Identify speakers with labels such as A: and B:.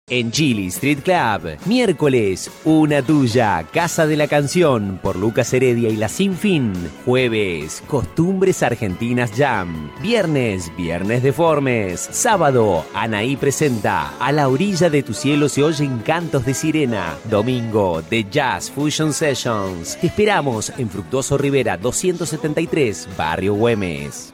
A: En Chili Street Club, miércoles, Una Tuya, Casa de la Canción, por Lucas Heredia y La Sin Fin. Jueves, Costumbres Argentinas Jam. Viernes, Viernes Deformes. Sábado, Anaí presenta A la orilla de tu cielo se oyen cantos de sirena. Domingo, The Jazz Fusion Sessions. Te esperamos en Fructuoso Rivera 273, Barrio Güemes.